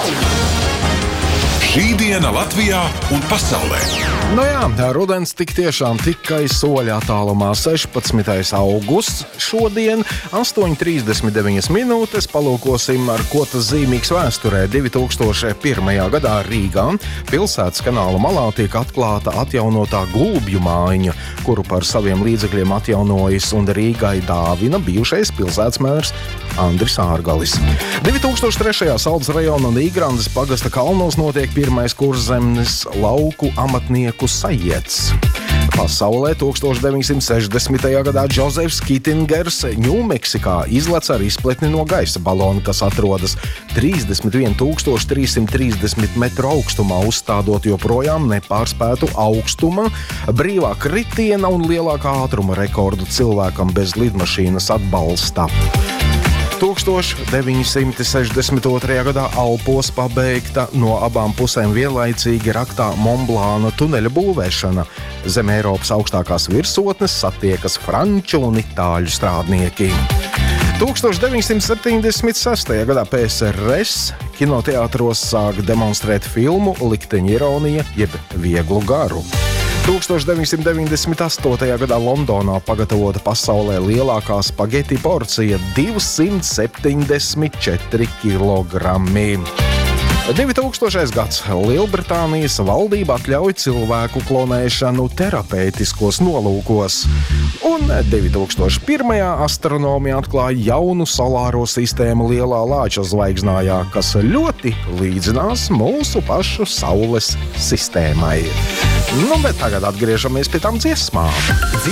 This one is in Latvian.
Šī diena Latvijā un pasaulē. Nu jā, rudens tik tiešām tikai soļa attālumā. 16. augusts šodien, 8:39 minūtes. Palūkosim, ar ko tas zīmīgs vēsturē. 2001. gadā Rīgā pilsētas kanāla malā tiek atklāta atjaunotā Gulbju mājiņa, kuru par saviem līdzekļiem atjaunojas un Rīgai dāvina bijušais pilsētas mērs Andris Ārgalis. 2003. Saldus rajona un Īgrandes pagasta kalnos notiek pirmais Kurzemes lauku amatnieku sajiets. Pasaulē 1960. gadā Džozefs Kittingers Ņūmeksikā izlec ar izpletni no gaisa balona, kas atrodas 31,330 metru augstumā, uzstādot joprojām nepārspētu augstuma, brīvā kritiena un lielākā ātruma rekordu cilvēkam bez lidmašīnas atbalsta. 1962. gadā Alpos pabeigta no abām pusēm vienlaicīgi raktā Monblāna tuneļa būvēšana. Zem Eiropas augstākās virsotnes satiekas franču un itāļu strādnieki. 1976. gadā PSRS kinoteātros sāk demonstrēt filmu Likteņa ironija jeb Vieglu garu. 1998. gadā Londonā pagatavota pasaulē lielākā spageti porcija - 274 kilogrami. 2000. gads Lielbritānijas valdība atļauj cilvēku klonēšanu terapeitiskos nolūkos. Un 2001. astronomija atklāja jaunu solāro sistēmu Lielā Lāča zvaigznājā, kas ļoti līdzinās mūsu pašu Saules sistēmai. Bet tagad atgriežamies pie tām dziesmām.